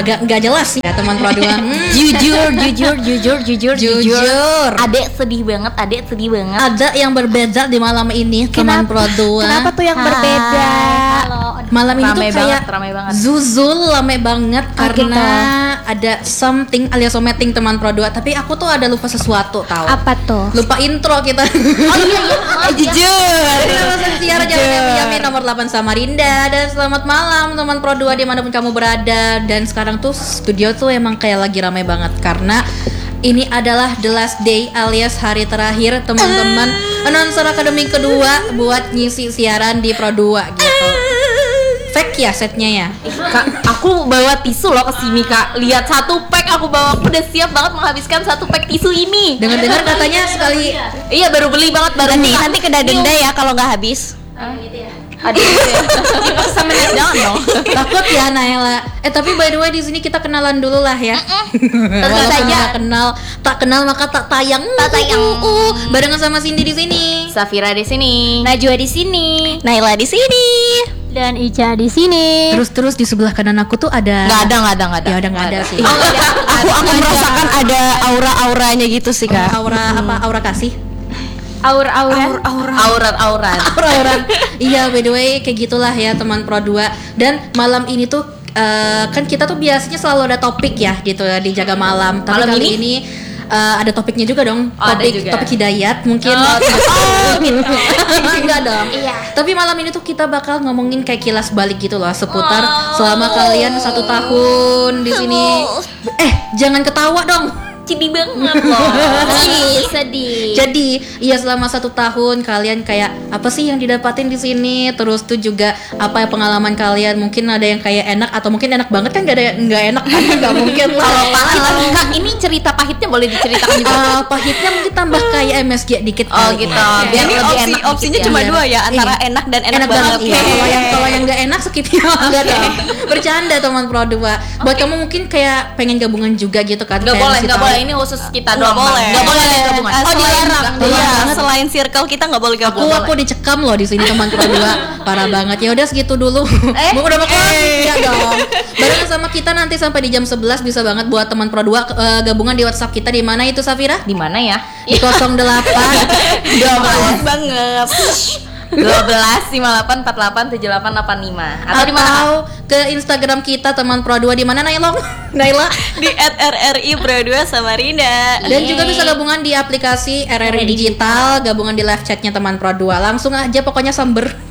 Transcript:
agak jelas sih ya teman Pro 2. Jujur. Adek sedih banget. Ada yang berbeda di malam ini teman Pro 2. Kenapa tuh yang berbeda? Malam ini tuh kayak ramai banget. Zuzul rame banget karena ada something alias something teman Pro 2. Tapi aku tuh ada lupa sesuatu tahu. Apa tuh? Lupa intro kita. Oh iya. Jujur. Siara Jalan nomor 8 Samarinda. Dan selamat malam teman Pro 2 dimanapun kamu berada. Dan sekarang tuh studio tuh emang kayak lagi ramai banget karena ini adalah the last day alias hari terakhir teman-teman announcer akademi kedua buat ngisi siaran di Pro 2 gitu. Fake ya setnya ya. Kak, aku bawa tisu loh kesini Kak. Lihat satu pack aku bawa, aku udah siap banget menghabiskan satu pack tisu ini. Dengar-dengar katanya sekali. Iya baru beli banget baru. Nanti kena denda ya kalau nggak habis. Gitu ya. Aduh, sama jangan dong. Takut ya Naila. Tapi by the way di sini kita kenalan dulu lah ya. Tentu saja. Tak kenal maka tak tayang. Barengan sama Cindy di sini. Safira di sini. Najwa di sini. Naila di sini. Dan Ica di sini. Terus di sebelah kanan aku tuh ada. Nggak ada. Ya udah nggak ada sih. Aku merasakan ada aura-auranya gitu sih Kak. Aura apa? Aura kasih. Aurat. Iya, by the way kayak gitulah ya teman Pro 2. Dan malam ini tuh kan kita tuh biasanya selalu ada topik ya gitu ya di Jaga Malam. Tapi malam kali ini ada topiknya juga dong. Topik hidayat mungkin. Enggak dong. Iya. Tapi malam ini tuh kita bakal ngomongin kayak kilas balik gitu loh seputar selama kalian 1 tahun di sini. Jangan ketawa dong. Sedih banget loh. Sedih. Jadi, iya selama 1 tahun kalian kayak apa sih yang didapatin di sini? Terus tuh juga apa ya pengalaman kalian? Mungkin ada yang kayak enak atau mungkin enak banget kan nggak enak kan? Nggak mungkin lah. Kalau Kak, ini cerita pahitnya boleh diceritakan juga. Pahitnya mungkin tambah kayak MSG dikit. Gitu. Biar lebih enak. Opsinya cuma 2 ya, antara enak dan enak banget. Iya. Kalau yang nggak enak skip ya. Enggak dong. Bercanda teman Pro 2. Buat kamu mungkin kayak pengen gabungan juga gitu kan? Nggak boleh. Ini khusus kita doang. Nggak boleh gabungan. Dilarang. Iya, selain circle kita nggak boleh gabung. Aku dicekam loh di sini teman Pro 2. Parah banget. Ya udah segitu dulu. Udah bakal ya dong. Barengan sama kita nanti sampai di jam 11 bisa banget buat teman Pro 2 gabungan di WhatsApp kita di mana itu Safira? Di mana ya? Di 08 Banget banget. 12 58 48 78 85 atau di mana? Atau ke Instagram kita teman Pro 2 di mana Naila? Di @RRI Pro 2 Samarinda. Dan juga bisa gabungan di aplikasi RRI Digital, gabungan di live chatnya teman Pro 2. Langsung aja pokoknya samber.